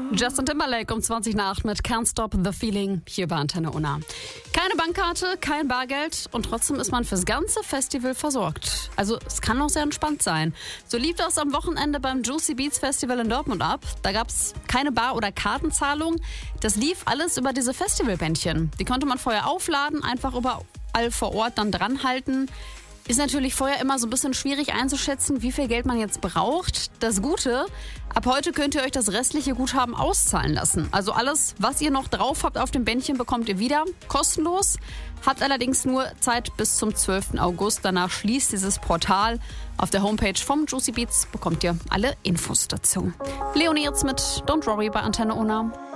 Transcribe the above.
Justin Timberlake um 20 nach 8 mit Can't Stop the Feeling hier bei Antenne Unna. Keine Bankkarte, kein Bargeld und trotzdem ist man fürs ganze Festival versorgt. Also es kann auch sehr entspannt sein. So lief das am Wochenende beim Juicy Beats Festival in Dortmund ab. Da gab es keine Bar- oder Kartenzahlung. Das lief alles über diese Festivalbändchen. Die konnte man vorher aufladen, einfach überall vor Ort dann dranhalten. Ist natürlich vorher immer so ein bisschen schwierig einzuschätzen, wie viel Geld man jetzt braucht. Das Gute, ab heute könnt ihr euch das restliche Guthaben auszahlen lassen. Also alles, was ihr noch drauf habt auf dem Bändchen, bekommt ihr wieder kostenlos. Habt allerdings nur Zeit bis zum 12. August. Danach schließt dieses Portal. Auf der Homepage vom Juicy Beats bekommt ihr alle Infos dazu. Leonie jetzt mit Don't Worry bei Antenne Unna.